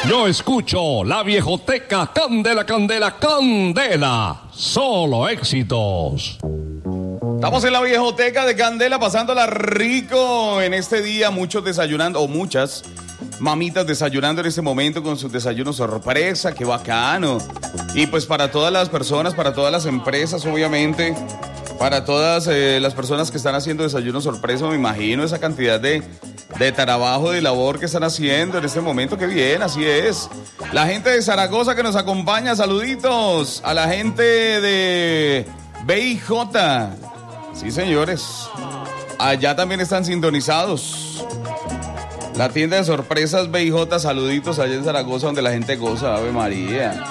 Yo escucho la viejoteca Candela, Candela, Candela. Solo éxitos. Estamos en la viejoteca de Candela, pasándola rico en este día. Muchos desayunando, o muchas mamitas desayunando en este momento con sus desayunos sorpresa. ¡Qué bacano! Y pues para todas las personas, para todas las empresas, obviamente, para todas las personas que están haciendo desayunos sorpresa, me imagino esa cantidad de trabajo, de labor que están haciendo en este momento. ¡Qué bien! Así es. La gente de Zaragoza que nos acompaña, saluditos. A la gente de BIJ. Sí, señores. Allá también están sintonizados. La tienda de sorpresas BIJ, saluditos allá en Zaragoza, donde la gente goza. Ave María.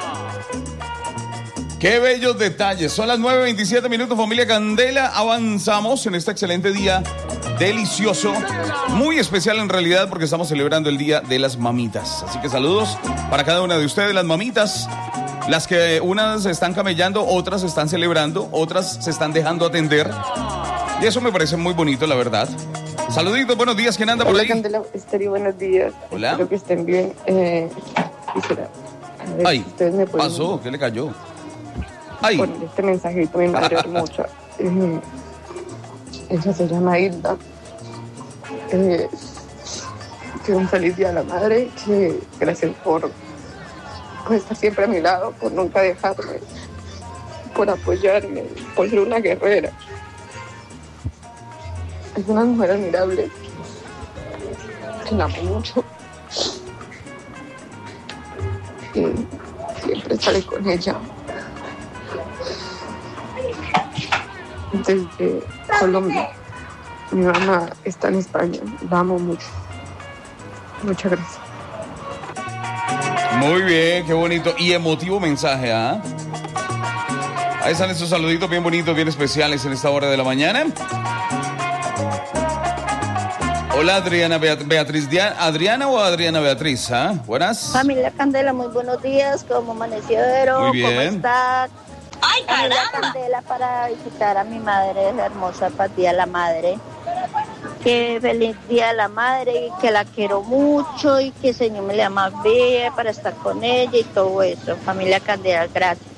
Qué bellos detalles. Son las 9:27 minutos, familia Candela. Avanzamos en este excelente día delicioso, muy especial en realidad, porque estamos celebrando el Día de las Mamitas. Así que saludos para cada una de ustedes, las mamitas. Las que unas están camellando, otras están celebrando, otras se están dejando atender. Y eso me parece muy bonito, la verdad. Saluditos, buenos días. ¿Quién anda por ahí? Hola, Candela, Esteri, buenos días. Hola. Espero que estén bien. Quisiera ver Ay, si ustedes me pueden pasó, ¿qué le cayó? Ay. poner este mensajito, mi madre hermosa. Ella se llama Hilda. Que un feliz día a la madre. Que gracias por estar siempre a mi lado, por nunca dejarme, por apoyarme, por ser una guerrera. Es una mujer admirable, que la amo mucho. Y siempre estaré con ella. Desde Colombia. Mi mamá está en España. La amo mucho. Muchas gracias. Muy bien, qué bonito y emotivo mensaje, ¿ah? Ahí están estos saluditos bien bonitos, bien especiales en esta hora de la mañana. Hola, Adriana Beatriz. ¿Adriana o Adriana Beatriz? ¿Ah? Buenas. Familia Candela, muy buenos días. ¿Cómo amanecieron? Muy bien. ¿Cómo están? ¡Ay, Familia caramba! Candela, para visitar a mi madre, la hermosa para Día de la Madre. Que feliz Día de la Madre, que la quiero mucho y que el Señor me le da más vida para estar con ella y todo eso. Familia Candela, gracias.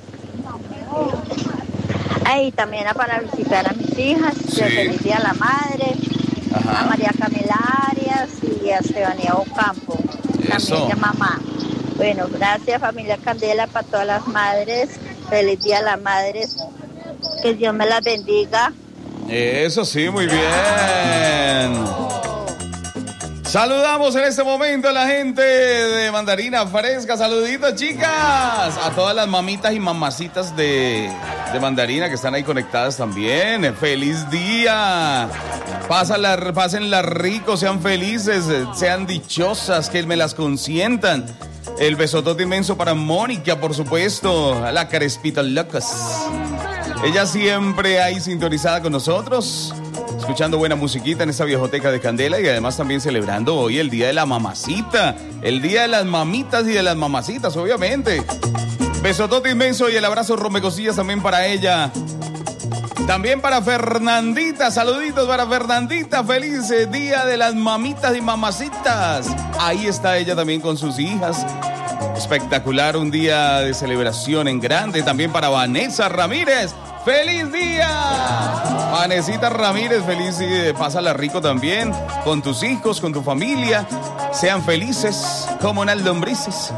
Ahí también para visitar a mis hijas, Sí. de feliz Día de la Madre. Ajá. A María Camila Arias y a Estefanía Ocampo, Eso. también de mamá. Bueno, gracias familia Candela, para todas las madres, feliz día a las madres, que Dios me las bendiga. Eso sí, muy bien. Saludamos en este momento a la gente de Mandarina Fresca. Saluditos, chicas. A todas las mamitas y mamacitas de Mandarina que están ahí conectadas también. ¡Feliz día! Pásenla rico, sean felices, sean dichosas, que me las consientan. El besotote inmenso para Mónica, por supuesto. A la Crespita Locas. Ella siempre ahí sintonizada con nosotros, escuchando buena musiquita en esta viejoteca de Candela y además también celebrando hoy el Día de la Mamacita, el Día de las Mamitas y de las Mamacitas, obviamente. Besotote inmenso y el abrazo rompecosillas también para ella. También para Fernandita, saluditos para Fernandita, feliz Día de las Mamitas y Mamacitas. Ahí está ella también con sus hijas. Espectacular, un día de celebración en grande. También para Vanessa Ramírez. ¡Feliz día! Vanesita Ramírez, feliz día. Pásala rico también con tus hijos, con tu familia. Sean felices como unas lombrices.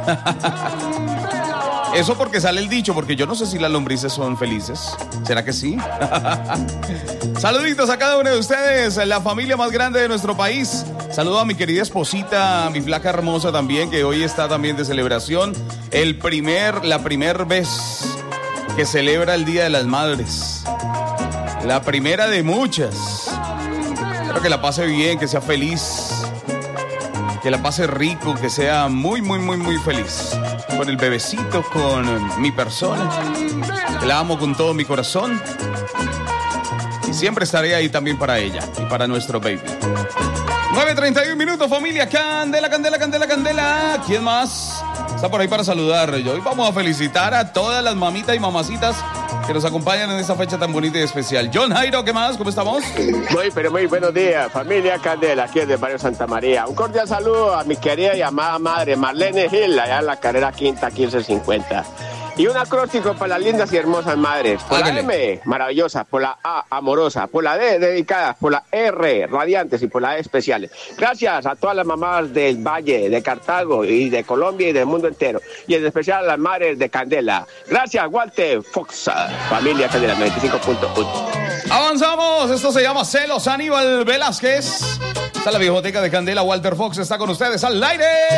Eso porque sale el dicho, porque yo no sé si las lombrices son felices. ¿Será que sí? Saluditos a cada uno de ustedes, la familia más grande de nuestro país. Saludo a mi querida esposita, a mi flaca hermosa también, que hoy está también de celebración. La primer vez que celebra el Día de las Madres. La primera de muchas. Espero que la pase bien, que sea feliz. Que la pase rico, que sea muy, muy, muy, muy feliz. Con el bebecito, con mi persona. Que la amo con todo mi corazón. Y siempre estaré ahí también para ella y para nuestro baby. 9:31 minutos, familia. Candela, Candela, Candela, Candela. ¿Quién más está por ahí para saludar? Hoy vamos a felicitar a todas las mamitas y mamacitas que nos acompañan en esta fecha tan bonita y especial. John Jairo, ¿qué más? ¿Cómo estamos? Muy buenos días, familia Candela, aquí desde el barrio Santa María. Un cordial saludo a mi querida y amada madre, Marlene Gil, allá en la carrera quinta, 1550. Y un acróstico para las lindas y hermosas madres. Por Hágale. la M, maravillosa. Por la A, amorosa. Por la D, dedicadas. Por la R, radiantes. Y por la E, especiales. Gracias a todas las mamás del Valle, de Cartago y de Colombia y del mundo entero. Y en especial a las madres de Candela. Gracias, Walter Fox, familia Candela 95.1. Avanzamos, esto se llama Celos. Aníbal Velázquez. Está la viejoteca de Candela. Walter Fox está con ustedes al aire.